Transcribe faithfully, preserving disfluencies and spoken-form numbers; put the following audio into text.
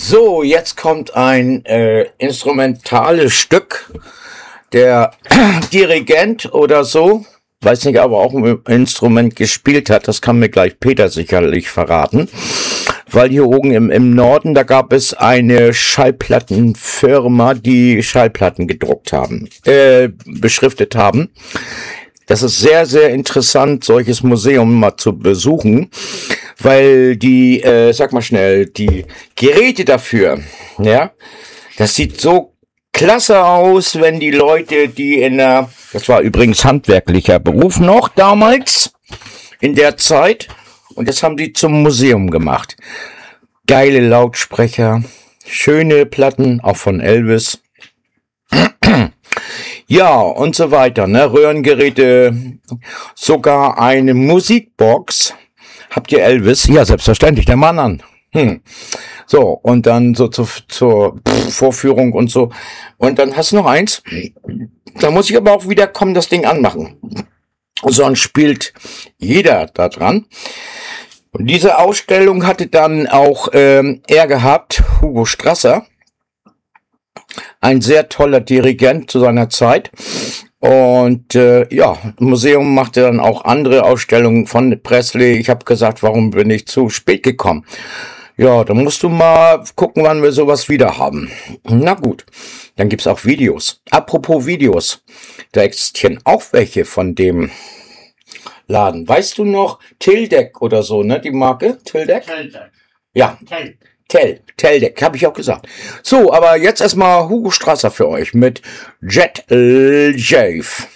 So, jetzt kommt ein äh, instrumentales Stück. Der Dirigent oder so, weiß nicht, aber auch ein Instrument gespielt hat, das kann mir gleich Peter sicherlich verraten. Weil hier oben im, im Norden, da gab es eine Schallplattenfirma, die Schallplatten gedruckt haben, äh, beschriftet haben. Das ist sehr, sehr interessant, solches Museum mal zu besuchen, weil die, äh, sag mal schnell, die Geräte dafür, ja, das sieht so klasse aus, wenn die Leute, die in der, das war übrigens handwerklicher Beruf noch damals, in der Zeit, und das haben die zum Museum gemacht. Geile Lautsprecher, schöne Platten, auch von Elvis. Ja, und so weiter, ne, Röhrengeräte, sogar eine Musikbox. Habt ihr Elvis? Ja, selbstverständlich, der Mann an. Hm. So, und dann so zur, zur Vorführung und so. Und dann hast du noch eins. Da muss ich aber auch wieder kommen, das Ding anmachen. Sonst spielt jeder da dran. Und diese Ausstellung hatte dann auch ähm, er gehabt, Hugo Strasser. Ein sehr toller Dirigent zu seiner Zeit. Und äh, ja, Museum machte dann auch andere Ausstellungen von Presley. Ich habe gesagt, warum bin ich zu spät gekommen? Ja, dann musst du mal gucken, wann wir sowas wieder haben. Na gut, dann gibt's auch Videos. Apropos Videos, da existieren auch welche von dem Laden. Weißt du noch, Tildeck oder so, ne, die Marke? Tildeck? Tildeck. Ja. Tel. Tel, Teldeck, habe ich auch gesagt. So, aber jetzt erstmal Hugo Strasser für euch mit Jet Jave.